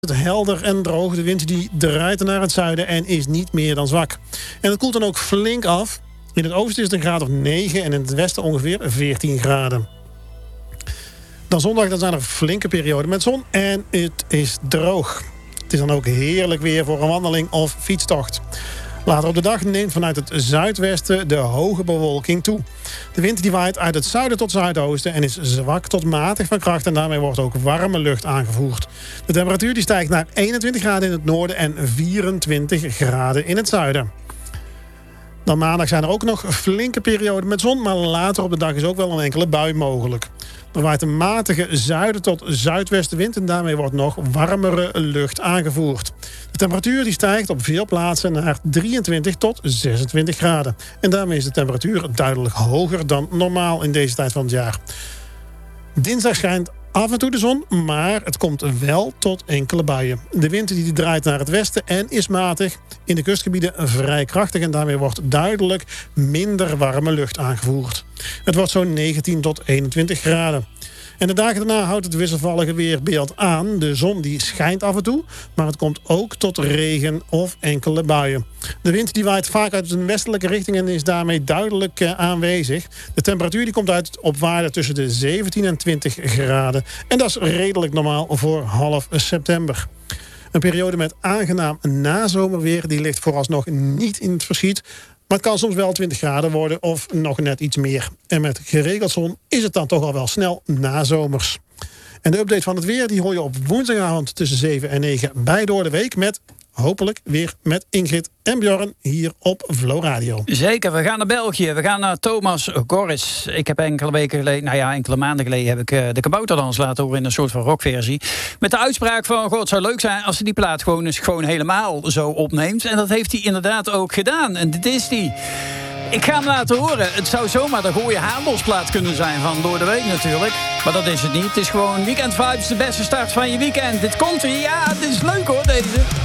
Het helder en droog. De wind die draait naar het zuiden en is niet meer dan zwak. En het koelt dan ook flink af. In het oosten is het een graad of 9 en in het westen ongeveer 14 graden. Dan zondag dan zijn er flinke perioden met zon en het is droog. Het is dan ook heerlijk weer voor een wandeling of fietstocht. Later op de dag neemt vanuit het zuidwesten de hoge bewolking toe. De wind die waait uit het zuiden tot zuidoosten en is zwak tot matig van kracht. En daarmee wordt ook warme lucht aangevoerd. De temperatuur die stijgt naar 21 graden in het noorden en 24 graden in het zuiden. Dan maandag zijn er ook nog flinke perioden met zon, maar later op de dag is ook wel een enkele bui mogelijk. Er waait een matige zuiden tot zuidwestenwind en daarmee wordt nog warmere lucht aangevoerd. De temperatuur die stijgt op veel plaatsen naar 23 tot 26 graden. En daarmee is de temperatuur duidelijk hoger dan normaal in deze tijd van het jaar. Dinsdag schijnt af en toe de zon, maar het komt wel tot enkele buien. De wind die draait naar het westen en is matig. In de kustgebieden vrij krachtig en daarmee wordt duidelijk minder warme lucht aangevoerd. Het wordt zo'n 19 tot 21 graden. En de dagen daarna houdt het wisselvallige weerbeeld aan. De zon die schijnt af en toe, maar het komt ook tot regen of enkele buien. De wind die waait vaak uit een westelijke richting en is daarmee duidelijk aanwezig. De temperatuur die komt uit op waarde tussen de 17 en 20 graden. En dat is redelijk normaal voor half september. Een periode met aangenaam nazomerweer die ligt vooralsnog niet in het verschiet. Maar het kan soms wel 20 graden worden of nog net iets meer. En met geregeld zon is het dan toch al wel snel nazomers. En de update van het weer die hoor je op woensdagavond tussen 7 en 9 bij Door de Week. Met hopelijk weer met Ingrid en Bjorn hier op Flow Radio. Zeker, we gaan naar België. We gaan naar Thomas Goris. Ik heb enkele maanden geleden heb ik de Kabouterdans laten horen in een soort van rockversie. Met de uitspraak van, het zou leuk zijn als hij die plaat gewoon helemaal zo opneemt. En dat heeft hij inderdaad ook gedaan. En dit is die. Ik ga hem laten horen. Het zou zomaar de Gooie Handelsplaat kunnen zijn van Door de Week natuurlijk. Maar dat is het niet. Het is gewoon Weekend Vibes, de beste start van je weekend. Dit komt weer. Ja, dit is leuk hoor, deze.